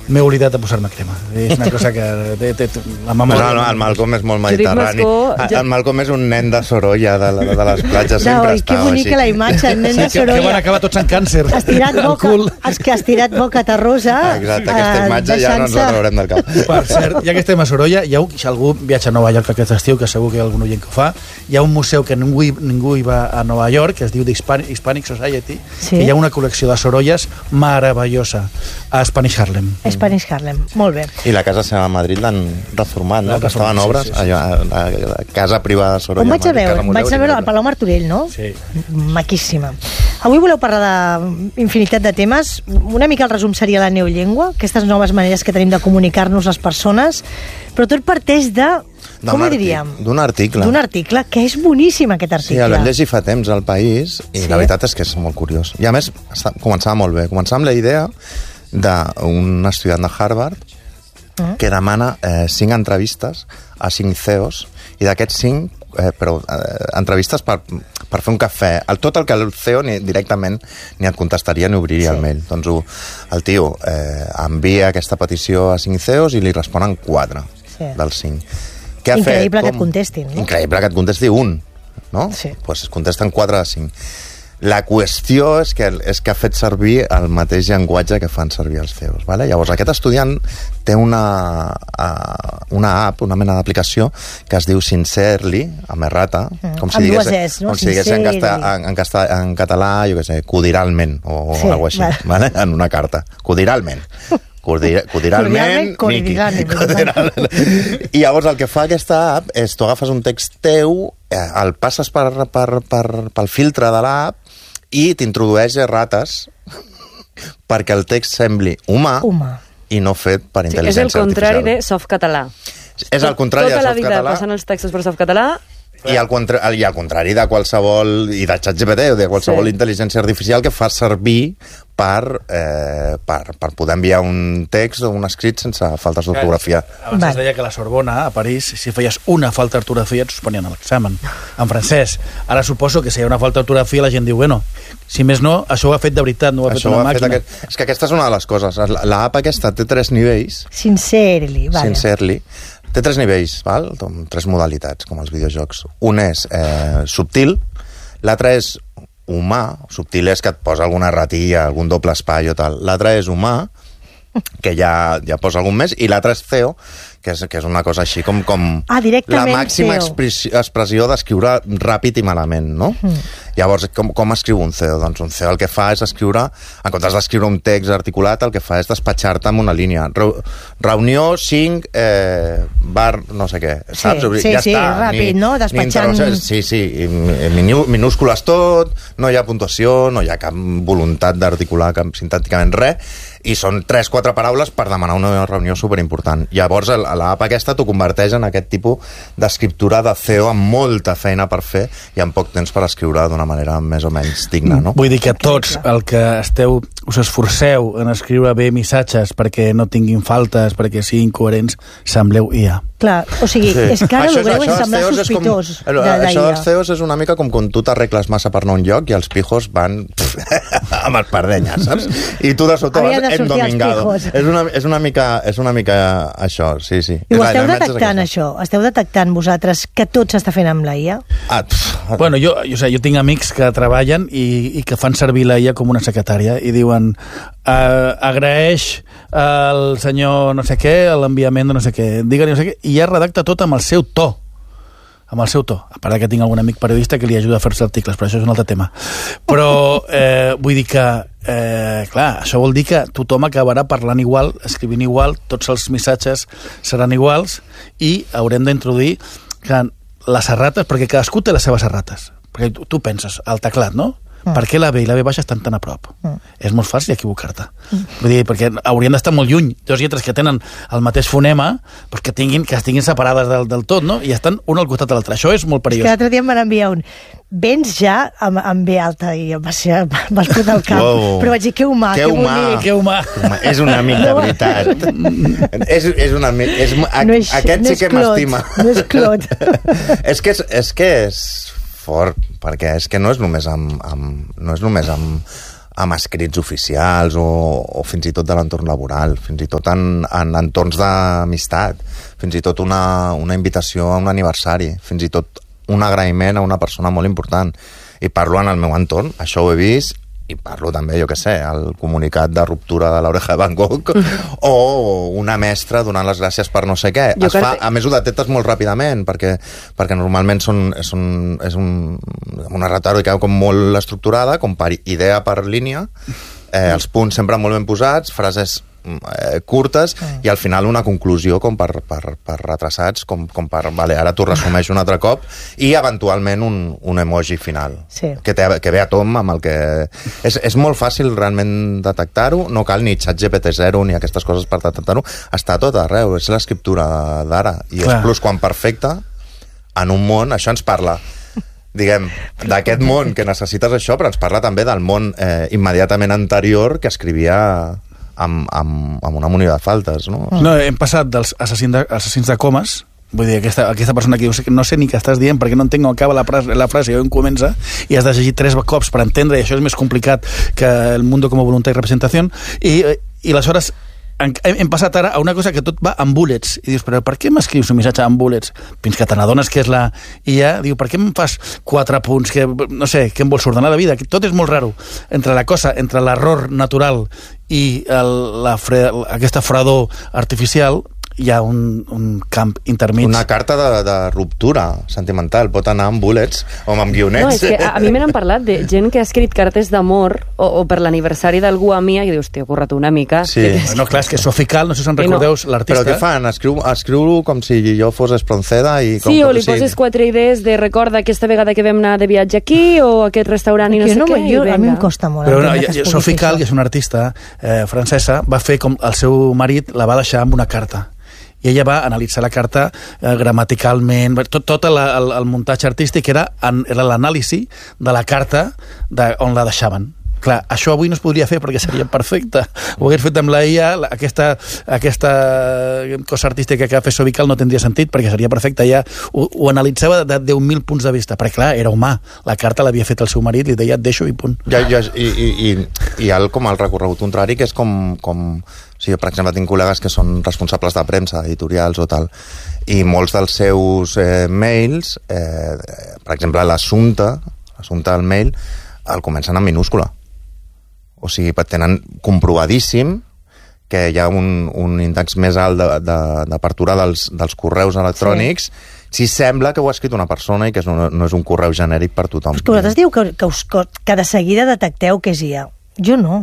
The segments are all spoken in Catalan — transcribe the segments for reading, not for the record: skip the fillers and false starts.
m'he oblidat de posar-me crema. És una cosa que... La memòria... El Malcolm és molt mediterrani. El Malcolm és un nen de Sorolla, de les platges, sempre està. Que bonica la imatge, el nen de Sorolla. Que van acabar tots en càncer. Estirat boca terrosa. Exacte, aquesta imatge ja no ens la traurem del cap. Per cert, ja que estem a Sorolla, si algú viatja a Nova York aquest estiu, que segur que hi ha algun oient que ho fa, hi ha un museu que ningú hi va a Nova York, que es diu The Hispanic Society, que hi ha una col·lecció de sorolles meravellosa a Spanish Harlem. Spanish Harlem, molt bé. I la casa seva a Madrid l'han reformat, no? Que estava en obres, la casa privada de Sorolla. On vaig a veure al Palau Martorell, no? Sí. Maquíssima. Avui voleu parlar d'infinitat de temes. Una mica el resum seria la neollengua, aquestes noves maneres que tenim de comunicar-nos les persones, però tot parteix de... Com ho diríem? D'un article. D'un article, que és boníssim aquest article. Sí, el vam llegir fa temps al País, i la veritat és que és molt curiós. I a més, començava molt bé. Començava amb la idea d'un estudiant de Harvard que demana 5 entrevistes a 5 CEOs, i d'aquests 5, entrevistes per fer un cafè. Tot el que el CEO directament ni et contestaria ni obriria el mail. Doncs el tio envia aquesta petició a 5 CEOs i li responen 4 dels 5. Increïble que et contestin, no? Increïble que et contesti un, no? Sí. Doncs es contesten 4 de 5. La qüestió és que ha fet servir el mateix llenguatge que fan servir els CEOs. Vale? Llavors, aquest estudiant té una app, una mena d'aplicació que es diu Sincerely, amb errata, com si digués en català, jo què sé, codiralment, o alguna cosa així, vale? En una carta. Codiralment. Codiralment, Miqui. I llavors el que fa aquesta app és tu agafes un text teu, el passes pel filtre de l'app i t'introdueix errates perquè el text sembli humà i no fet per intel·ligència artificial. És el contrari de softcatalà. És el contrari de softcatalà. Tota la vida passant els textos per softcatalà. I al contrari de qualsevol, i de ChatGPT o de qualsevol intel·ligència artificial que fa servir per poder enviar un text o un escrit sense faltes d'ortografia. Abans es deia que a la Sorbona, a París, si feies una falta d'ortografia et suspenien a l'examen, en francès. Ara suposo que si hi ha una falta d'ortografia la gent diu, bueno, si més no, això ho ha fet de veritat, no ho ha fet una màquina. És que aquesta és una de les coses. L'app aquesta té 3 nivells. Sincerely, vale. Sincerely. Té 3 nivells, val? 3 modalitats, com els videojocs. Un és subtil, l'altre és humà, subtil és que et posa alguna ratilla, algun doble espai o tal. L'altre és humà, que ja posa algun més, i l'altre és CEO, que és una cosa així com la màxima expressió d'escriure ràpid i malament, no? Llavors, com escriu un CEO? Doncs un CEO el que fa és escriure, en comptes d'escriure un text articulat, el que fa és despatxar-te amb una línia. Reunió 5, bar no sé què, saps? Sí, ràpid, no? Despatxant... Sí, minúscules tot, no hi ha puntuació, no hi ha cap voluntat d'articular sintàcticament res, i són 3-4 paraules per demanar una reunió superimportant. Llavors, l'app aquesta t'ho converteix en aquest tipus d'escriptura de CEO amb molta feina per fer i amb poc temps per escriure d'una manera més o menys digna, no? Vull dir que tots el que us esforceu en escriure bé missatges perquè no tinguin faltes, perquè siguin coherents, sembleu IA. Clar, o sigui, és que ara el greu és semblar sospitós de l'IA. Això dels CEOs és una mica com quan tu t'arregles massa per anar a un lloc i els pijos van amb els pardenyes, saps? I tu de sota vas endomingado. És una mica això, sí. I ho esteu detectant, això? Esteu detectant vosaltres que tot s'està fent amb la IA? Bueno, jo tinc amics que treballen i que fan servir la IA com una secretària i diuen agraeix al senyor no sé què l'enviament de no sé què, digue-li no sé què, i ja redacta tot amb el seu to. Amb el seu to. A part que tinc algun amic periodista que li ajuda a fer-se articles, però això és un altre tema. Però vull dir que, clar, això vol dir que tothom acabarà parlant igual, escrivint igual, tots els missatges seran iguals i haurem d'introduir que les errates, perquè cadascú té les seves errates. Perquè tu penses, el teclat, no? Per què la B i la B baixa estan tan a prop? És molt fàcil equivocar-te. Vull dir, perquè haurien d'estar molt lluny. 2 lletres que tenen el mateix fonema, però que estiguin separades del tot, no? I estan un al costat de l'altre. Això és molt perillós. És que l'altre dia em van enviar un vens ja amb B alta i em va explotar el cap. Wow. Però vaig dir, que humà, que bonic. Que humà. És un amic de veritat. És un amic. Aquest sí que m'estima. No és clot. És que és fort, perquè és que no és només amb amb escrits oficials o fins i tot de l'entorn laboral, fins i tot en entorns d'amistat, fins i tot una invitació a un aniversari, fins i tot un agraïment a una persona molt important. I parlo en el meu entorn, això ho he vist, i parlo també, jo què sé, el comunicat de ruptura de l'oreja de Van Gogh o una mestra donant les gràcies per no sé què. A més, ho detectes molt ràpidament perquè normalment és una retòrica com molt estructurada, com per idea per línia, els punts sempre molt ben posats, frases curtes i al final una conclusió com per retrasats, com per, vale, ara t'ho resumeixo un altre cop, i eventualment un emoji final, que ve a tom amb el que... És molt fàcil realment detectar-ho, no cal ni ChatGPT-0 ni aquestes coses per detectar-ho, està tot arreu, és l'escriptura d'ara, i és plusquamperfecte en un món, això ens parla diguem, d'aquest món que necessites això, però ens parla també del món immediatament anterior que escrivia amb una munió de faltes, no? No, hem passat dels assassins de comes, vull dir, aquesta persona que diu no sé ni què estàs dient perquè no entenc on acaba la frase i on comença, i has de llegir 3 cops per entendre, i això és més complicat que el mundo como voluntad y representación, i aleshores hem passat ara a una cosa que tot va amb bullets, i dius, però per què m'escrius un missatge amb bullets? Fins que te n'adones que és la IA, diu, per què em fas 4 punts, que no sé, què em vols ordenar la vida? Tot és molt raro. Entre l'error natural i aquesta fredor artificial hi ha un camp intermig. Una carta de ruptura sentimental pot anar amb bullets o amb guionets. No, és que a mi me n'han parlat de gent que ha escrit cartes d'amor o per l'aniversari d'algú a mi i dius, t'he currat una mica. Sí. No, clar, és que Sofical, no sé si en recordeu l'artista. Però què fan? Escriu-ho com si jo fos Espronceda i... Sí, o li poses 4 idees de recorda aquesta vegada que vam anar de viatge aquí o aquest restaurant i no sé què. A mi em costa molt. Però Sofical, que és una artista francesa, va fer com el seu marit la va deixar amb una carta. I ella va analitzar la carta gramaticalment, tot el muntatge artístic era l'anàlisi de la carta on la deixaven. Clar, això avui no es podria fer perquè seria perfecte. Ho hagués fet amb la IA, aquesta cosa artística que ha fet Sofical no tindria sentit perquè seria perfecte. Ella ho analitzava de 10.000 punts de vista, perquè clar, era humà. La carta l'havia fet el seu marit, li deia et deixo i punt. I hi ha com el recorregut contrari, que és com si jo, per exemple, tinc col·legues que són responsables de premsa, editorials o tal, i molts dels seus mails, per exemple, l'assumpte del mail, el comencen en minúscula. O sigui, tenen comprovadíssim que hi ha un índex més alt d'apertura dels correus electrònics, si sembla que ho ha escrit una persona i que no és un correu genèric per tothom. Però que vosaltres diu que de seguida detecteu que és IA. Jo no.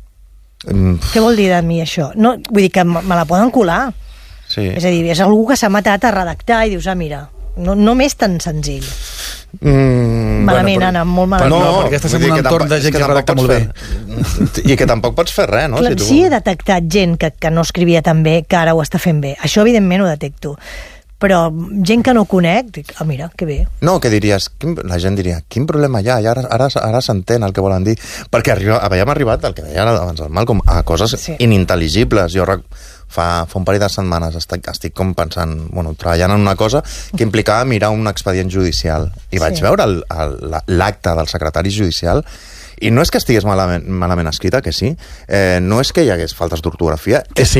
Què vol dir de mi això? No, vull dir que me la poden colar. Sí. És a dir, és algú que s'ha matat a redactar i dius, mira, no m'és tan senzill. Malament, Anna, molt malament. No, perquè estàs en un entorn de gent que redacta molt bé. I que tampoc pots fer res, no? Clar, sí he detectat gent que no escrivia tan bé, que ara ho està fent bé. Això, evidentment, ho detecto. Però gent que no conec, dic, mira, que bé. No, que diries, la gent diria, quin problema hi ha? I ara s'entén el que volen dir. Perquè havíem arribat, el que deia abans el Malcolm, a coses inintel·ligibles. Jo fa un parell de setmanes estic com pensant, treballant en una cosa que implicava mirar un expedient judicial. I vaig veure l'acte del secretari judicial i no és que estigués malament escrita, que sí, no és que hi hagués faltes d'ortografia,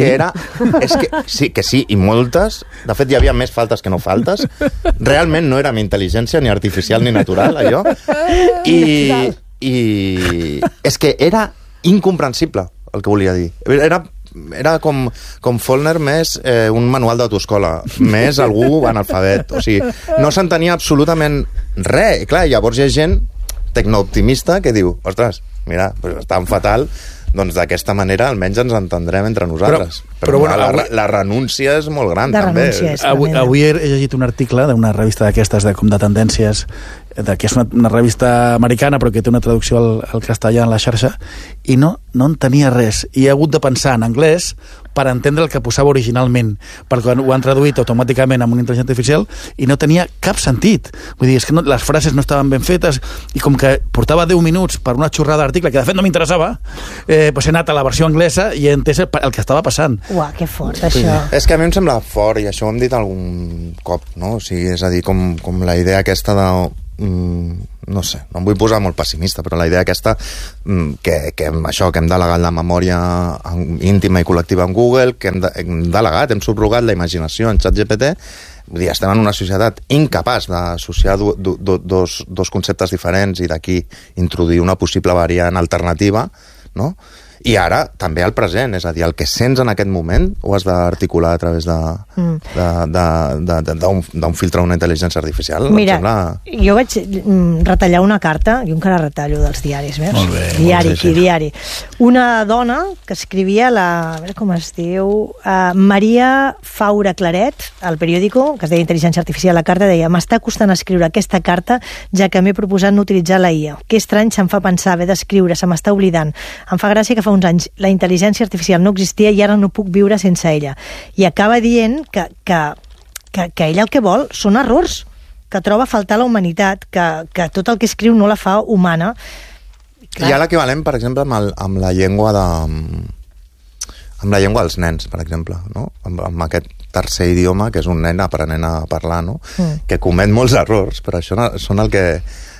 que sí, i moltes, de fet hi havia més faltes que no faltes, realment no era ni intel·ligència ni artificial ni natural, allò, i és que era incomprensible el que volia dir, era com Follner més un manual d'autoescola, més algú analfabet, o sigui, no s'entenia absolutament res, i clar, llavors hi ha gent tecnooptimista que diu, ostres, mira, és tan fatal, doncs d'aquesta manera almenys ens entendrem entre nosaltres. Però la renúncia és molt gran, també. Avui he llegit un article d'una revista d'aquestes, com de tendències, que és una revista americana però que té una traducció al castellà en la xarxa, i no entenia res. I he hagut de pensar en anglès per entendre el que posava originalment, perquè ho han traduït automàticament amb una intel·ligència artificial i no tenia cap sentit. Vull dir, és que les frases no estaven ben fetes i com que portava 10 minuts per una xorrada d'article que de fet no m'interessava, doncs he anat a la versió anglesa i he entès el que estava passant. Uau, que fort, això. És que a mi em sembla fort, i això ho hem dit algun cop, no? O sigui, és a dir, com la idea aquesta de no sé, no em vull posar molt pessimista, però la idea aquesta que hem delegat la memòria íntima i col·lectiva en Google, que hem delegat, hem subrogat la imaginació en ChatGPT, vull dir, estem en una societat incapaç d'associar dos conceptes diferents i d'aquí introduir una possible variant alternativa, no? I ara també al present, és a dir, el que sents en aquest moment ho has d'articular a través d'un filtre d'una intel·ligència artificial. Mira, jo vaig retallar una carta, jo encara retallo dels diaris, veus? Molt bé. Diari. Una dona que escrivia a veure com es diu, Maria Faura Claret, al periòdico, que es deia Intel·ligència Artificial, la carta deia: m'està costant escriure aquesta carta, ja que m'he proposat no utilitzar la IA. Que estrany, se'm fa pensar haver d'escriure, se m'està oblidant. Em fa gràcia que fa uns anys la intel·ligència artificial no existia i ara no puc viure sense ella. I acaba dient que ella el que vol són errors, que troba a faltar la humanitat, que tot el que escriu no la fa humana. Hi ha l'equivalent, per exemple, amb la llengua dels nens, per exemple, no? Amb aquest tercer idioma, que és un nen aprenent a parlar, no? Que comet molts errors, però això són el que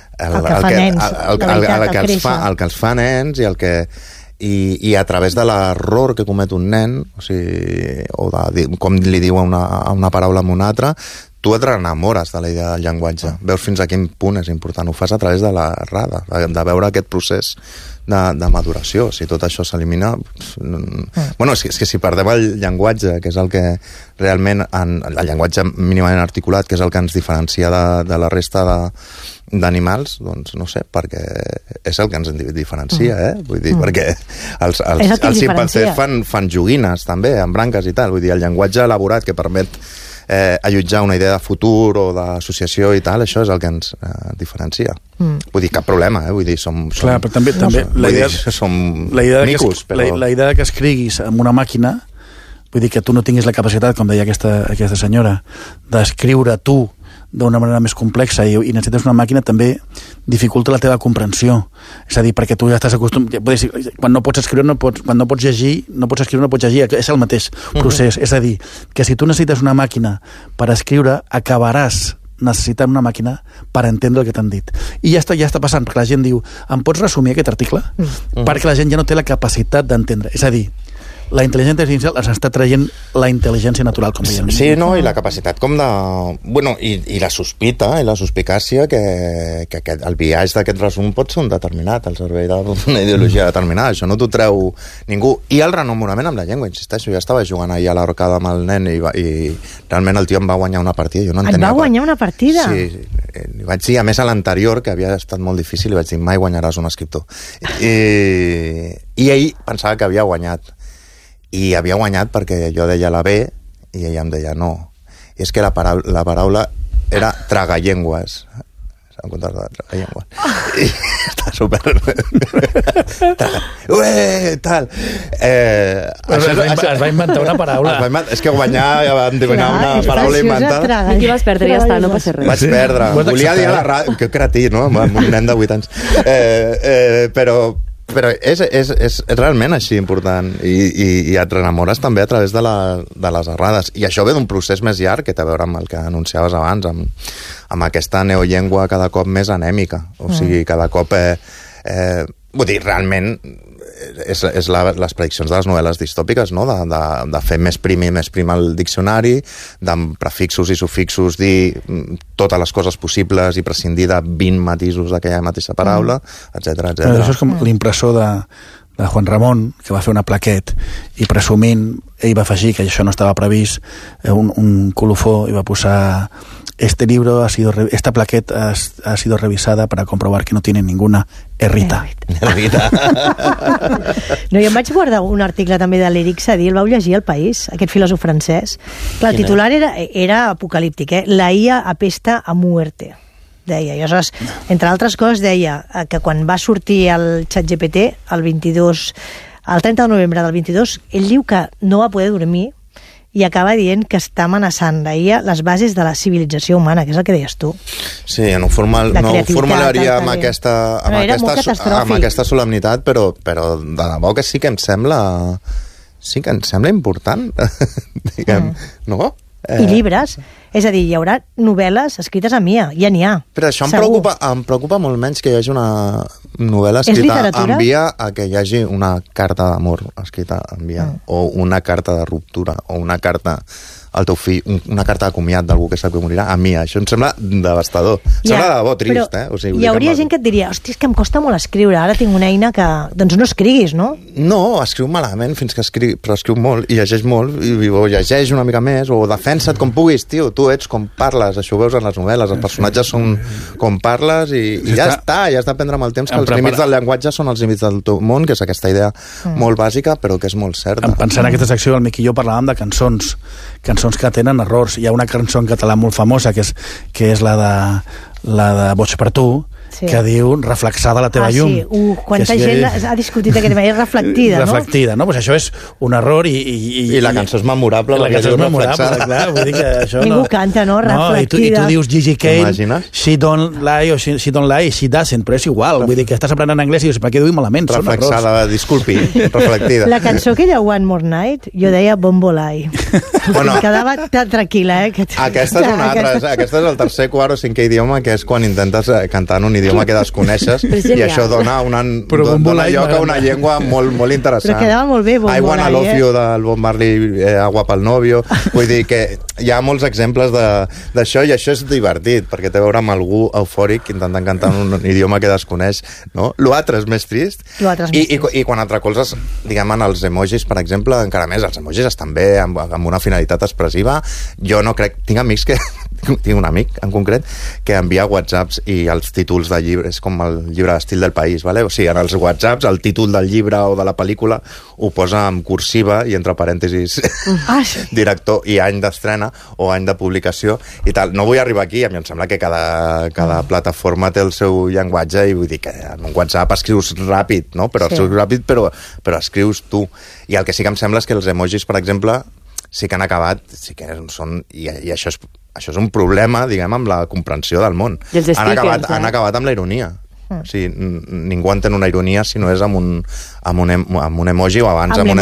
els fa nens i a través de l'error que comet un nen, o sigui, com li diu a una paraula amb una altra, tu et reenamores de la idea del llenguatge. Veus fins a quin punt és important. Ho fas a través de l'errada, de veure aquest procés de maduració. Si tot això s'elimina... Bueno, és que si perdem el llenguatge, que és el que realment... El llenguatge mínimament articulat, que és el que ens diferencia de la resta d'animals, doncs no sé, perquè és el que ens diferencia, vull dir, perquè els ximpanzés fan joguines també, amb branques i tal, vull dir, el llenguatge elaborat que permet allotjar una idea de futur o d'associació i tal, això és el que ens diferencia. Vull dir, cap problema, vull dir, som... Clar, però també la idea que escriguis amb una màquina, vull dir que tu no tinguis la capacitat, com deia aquesta senyora, d'escriure tu d'una manera més complexa i necessites una màquina, també dificulta la teva comprensió. És a dir, perquè tu ja estàs acostumat... Quan no pots escriure, quan no pots llegir, no pots escriure, no pots llegir. És el mateix procés. És a dir, que si tu necessites una màquina per escriure, acabaràs necessitant una màquina per entendre el que t'han dit. I ja està passant, perquè la gent diu: em pots resumir aquest article? Perquè la gent ja no té la capacitat d'entendre. És a dir, la intel·ligència artificial ens està traient la intel·ligència natural, com dèiem. Sí, no? I la capacitat com de... Bueno, i la sospita i la suspicàcia que el biaix d'aquest resum pot ser un determinat, al servei d'una ideologia determinada. Això no t'ho treu ningú. I el renombrament amb la llengua, insisteixo. Jo estava jugant ahir a l'arcada amb el nen i realment el tio em va guanyar una partida. Jo no entenia... Et va guanyar una partida? Sí. Li vaig dir, a més, a l'anterior, que havia estat molt difícil, li vaig dir: mai guanyaràs un escriptor. I ell pensava que havia guanyat. I havia guanyat perquè jo deia la B i ella em deia no. I és que la paraula era tragallengües. S'han comptat de tragallengües. I està super... tal. Es va inventar una paraula. És que guanyar una paraula inventada. I qui vas perdre? Ja està, no passa res. Vaig perdre. Volia dir a la ràdio... Que cretí, no? Amb un nen de 8 anys. Però és realment així important i et reenamores també a través de les errades, i això ve d'un procés més llarg que té a veure amb el que anunciaves abans, amb aquesta neollengua cada cop més anèmica, o sigui, cada cop vull dir, realment és les prediccions de les novel·les distòpiques, no? De fer més prim el diccionari, d'amb prefixos i sufixos dir totes les coses possibles i prescindir de 20 matisos d'aquella mateixa paraula, etc. Això és com l'impressor de Juan Ramón, que va fer una plaquet i presumint, ell va afegir que això no estava previst, un colofó, i va posar: esta plaqueta ha sido revisada para comprobar que no tiene ninguna errita. No, jo em vaig guardar un article també de l'Éric Sadie, el vau llegir al País, aquest filòsof francès. Clar, el titular era apocalíptic, La IA apesta a muerte, deia. I aleshores, entre altres coses, deia que quan va sortir el ChatGPT el 30 de novembre del 22, ell diu que no va poder dormir i acaba dient que està amenaçant les bases de la civilització humana, que és el que deies tu. Sí, no ho formularia amb aquesta solemnitat, però de debò que sí que em sembla important, diguem, no? I llibres. És a dir, hi haurà novel·les escrites a Mia, ja n'hi ha. Però això em preocupa molt menys que hi hagi una novel·la escrita en Via a que hi hagi una carta d'amor escrita en Via, o una carta de ruptura, o una carta al teu fill, una carta de comiat d'algú que sap que morirà. A mi això em sembla devastador. Sembla de debò trist, O sigui, hi hauria gent que et diria, hòstia, és que em costa molt escriure, ara tinc una eina que... Doncs no escriguis, no? No, escriu malament fins que però escriu molt, i llegeix molt, o llegeix una mica més, o defensa't com puguis, tio, tu ets com parles, això ho veus en les novel·les, els personatges són com parles, i ja està, ja has d'aprendre amb el temps que els límits del llenguatge són els límits del teu món, que és aquesta idea molt bàsica, però que és molt certa. Pensant en aquesta secció, el Miqui i jo parlàvem de cançons que tenen errors. Hi ha una cançó en català molt famosa que és la de Boig per tu, que diu reflexada la teva llum. Quanta gent ha discutit aquest tema, és reflectida, no? Reflectida, no? Pues això és un error i la cançó és memorable. La cançó és memorable, clar. Vull dir que això ningú canta, no? Reflectida. I tu dius Gigi Kane, she don't lie, o she don't lie, she doesn't, però és igual. Vull dir que estàs aprenent anglès i dius, per què diu malament? Reflexada, disculpi, reflectida. La cançó que hi ha One More Night, jo deia Bombolai. Em quedava tan tranquil·la, Aquesta és una altra, aquesta és el tercer, quart o cinquè idioma, que és quan intentes cantar en un idioma que desconeixes, i això dona lloc a una llengua molt interessant. Però quedava molt bé Bombolai. I Wanna Love You del Bob Marley, Agua pel Novio. Vull dir que hi ha molts exemples d'això, i això és divertit, perquè té a veure amb algú eufòric intentant cantar en un idioma que desconeix, no? L'altre és més trist. I quan et recolzes, diguem, en els emojis, per exemple, encara més, els emojis estan bé, amb una finalitat expressiva. Jo no crec... Tinc un amic, en concret, que envia whatsapps i els títols de llibres, com el llibre d'estil del país, ¿vale? O sigui, en els whatsapps, el títol del llibre o de la pel·lícula ho posa en cursiva i entre parèntesis director i any d'estrena o any de publicació i tal. No vull arribar aquí, a mi em sembla que cada plataforma té el seu llenguatge, i vull dir que en un whatsapp escrius ràpid, no? Però escrius ràpid, però escrius tu. I el que sí que em sembla és que els emojis, per exemple, sí que han acabat, sí que són... I això és un problema, diguem, amb la comprensió del món. Han acabat amb la ironia. O sigui, ningú entén una ironia si no és amb un emoji, o abans amb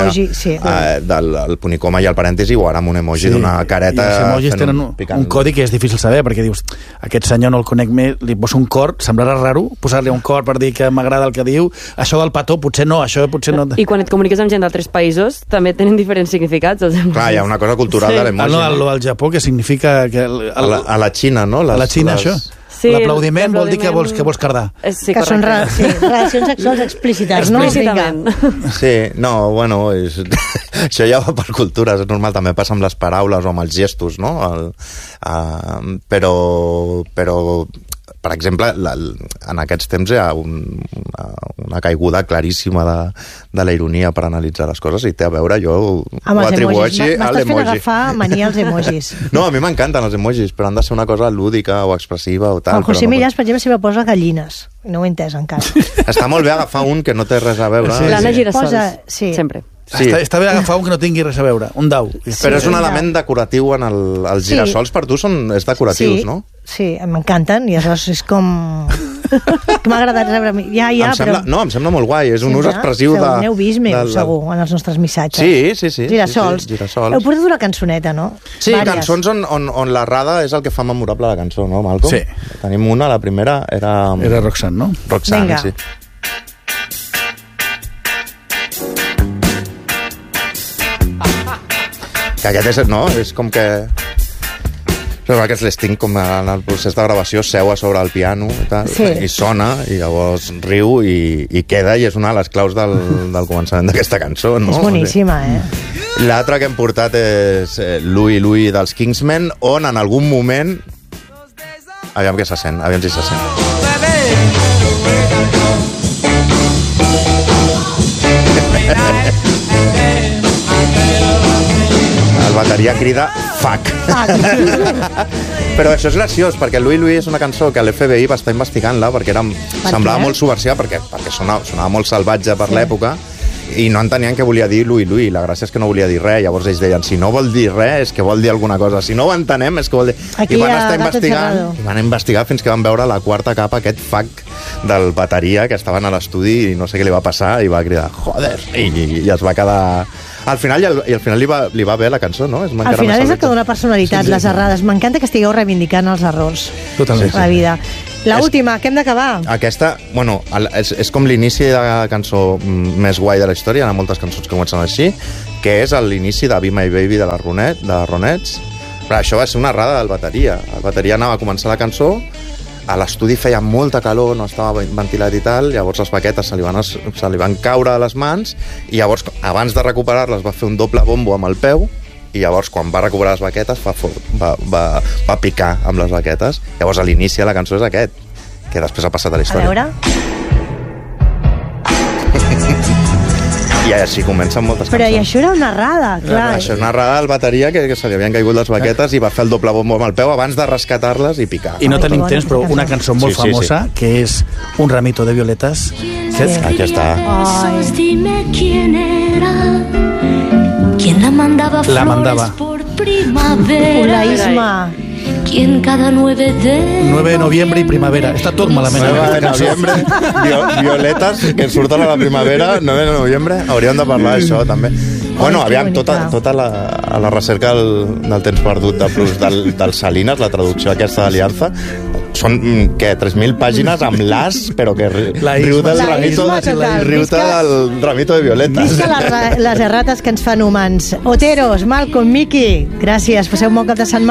el punicoma i el parèntesi, o ara amb un emoji d'una careta. Els emojis tenen un codi que és difícil saber, perquè dius, aquest senyor no el conec més, li poso un cor, semblarà raro posar-li un cor per dir que m'agrada el que diu, això del petó potser no, això potser no... I quan et comuniques amb gent d'altres països també tenen diferents significats. Clar, hi ha una cosa cultural de l'emoji. Al Japó, que significa que... A la Xina, no? A la Xina, això. Sí, l'aplaudiment vol dir que vols cardar. Sí, que són relacions sexuals explícites, no? Sí, no, bueno, això ja va per cultures, és normal, també passa amb les paraules o amb els gestos, no? Però per exemple, en aquests temps hi ha una caiguda claríssima de la ironia per analitzar les coses, i té a veure, jo ho atribueixo a l'emoji. M'estàs fent agafar mania als emojis. No, a mi m'encanten els emojis, però han de ser una cosa lúdica o expressiva o tal. El José Millás, per exemple, sempre posa gallines. No ho he entès encara. Està molt bé agafar un que no té res a veure. L'Anna Girassols, sempre. Sí. Està bé agafar un que no tingui res a veure, un dau. Però és un element decoratiu en els girassols, per tu és decoratius, no? Sí, m'encanten, i aleshores és com... que m'ha agradat rebre... Em sembla molt guai, és un ús expressiu de... N'heu vist segur, en els nostres missatges. Sí. Girassols. Heu portat una cançoneta, no? Sí, cançons on la rada és el que fa memorable la cançó, no, Malcolm? Sí. Tenim una, la primera era... Era Roxanne, no? Roxanne, sí. Que aquest és, no? És com que... Aquest l'estinc, com en el procés de gravació, seu a sobre el piano i tal, i sona, i llavors riu i queda, i és una de les claus del començament d'aquesta cançó, no? És boníssima, L'altra que hem portat és Louie Louie dels Kingsmen, on en algun moment... Aviam què se sent, aviam si se sent. El bateria crida fuck. Però això és graciós, perquè Louie Louie és una cançó que l'FBI va estar investigant-la, perquè semblava molt subversiva, perquè sonava molt salvatge per l'època, i no entenien què volia dir Lui Lui. La gràcia és que no volia dir res. Llavors ells deien, si no vol dir res, és que vol dir alguna cosa. Si no ho entenem, és que vol dir... Aquí I van estar investigant, i van investigar fins que van veure la quarta capa, aquest fac del bateria que estaven a l'estudi i no sé què li va passar i va cridar, joder, i es va quedar... Al final, i al final li va bé la cançó, no? Al final és el que dona personalitat, les errades. M'encanta que estigueu reivindicant els errors Totalment. a la vida. L'última, que hem d'acabar. Aquesta, bueno, és com l'inici de la cançó més guai de la història, hi ha moltes cançons que comencen així, que és l'inici de Be My Baby de les Ronettes. Però això va ser una errada del bateria. El bateria anava a començar la cançó, a l'estudi feia molta calor, no estava ventilat i tal, llavors les baquetes se li van caure a les mans, i llavors, abans de recuperar-les, va fer un doble bombo amb el peu, i llavors, quan va recuperar les baquetes, va picar amb les baquetes. Llavors, a l'inici de la cançó és aquest, que després ha passat a la història. A veure... I així comencen moltes cançons. Però i això era una errada, clar. Això és una errada al bateria que se li havien caigut les baquetes i va fer el doble bombo amb el peu abans de rescatar-les i picar. I no tenim temps, però una cançó molt famosa, que és Un ramito de violetas. Aquí està. Dime quién era, quién la mandaba flores por primavera. La Isma. Quien cada 9 de noviembre i primavera. Està tot malament. 9 de noviembre, violetes que surten a la primavera, 9 de noviembre. Hauríem de parlar d'això, també. Bueno, aviam, tota la recerca del temps perdut de Plus del Salinas, la traducció aquesta d'Alianza, són, què, 3.000 pàgines amb l'as, però que riu del ramito de violetes. Visca les errates que ens fan humans. Oteros, Malcolm, Miki, gràcies, passeu un bon cap de setmana.